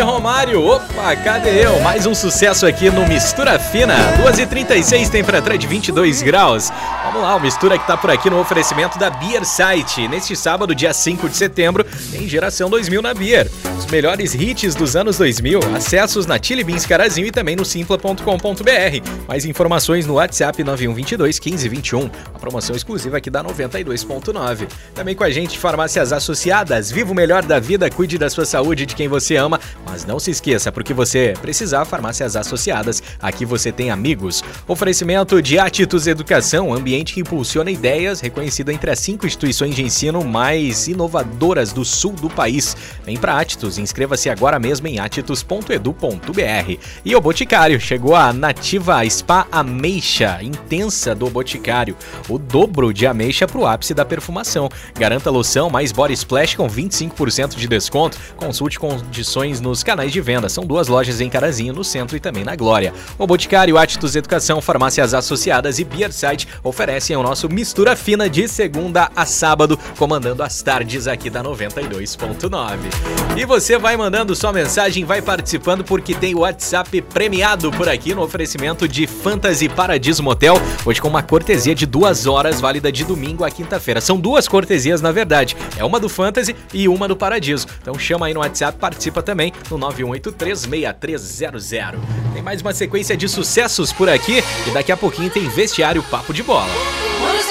Romário. Opa, cadê eu? Mais um sucesso aqui no Mistura Fina. 2h36, temperatura de 22 graus. Vamos lá, o Mistura que tá por aqui no oferecimento da Beer Site. Neste sábado, dia 5 de setembro, tem Geração 2000 na Beer. Os melhores hits dos anos 2000. Acessos na Chili Beans Carazinho e também no simpla.com.br. Mais informações no WhatsApp 9122 1521. A promoção exclusiva aqui da 92.9. Também com a gente, Farmácias Associadas. Viva o melhor da vida, cuide da sua saúde, de quem você ama. Mas não se esqueça, porque você precisar, Farmácias Associadas. Aqui você tem amigos. Oferecimento de Atitudes Educação, ambiente que impulsiona ideias, reconhecido entre as 5 instituições de ensino mais inovadoras do sul do país. Vem pra Atitus, inscreva-se agora mesmo em atitus.edu.br. E o Boticário, chegou a Nativa Spa Ameixa Intensa do Boticário. O dobro de ameixa pro ápice da perfumação. Garanta loção mais body splash com 25% de desconto. Consulte condições nos canais de venda. São 2 lojas em Carazinho, no centro e também na Glória. O Boticário, Atitus Educação, Farmácias Associadas e Beer Site oferecem o nosso Mistura Fina de segunda a sábado, comandando as tardes aqui da 92.9. E você vai mandando sua mensagem, vai participando, porque tem o WhatsApp premiado por aqui no oferecimento de Fantasy Paradiso Motel, hoje com uma cortesia de 2 horas, válida de domingo a quinta-feira. São 2 cortesias, na verdade. É uma do Fantasy e uma do Paradiso. Então chama aí no WhatsApp, participa também no 91836300. Tem mais uma sequência de sucessos por aqui e daqui a pouquinho tem Vestiário Papo de Bola.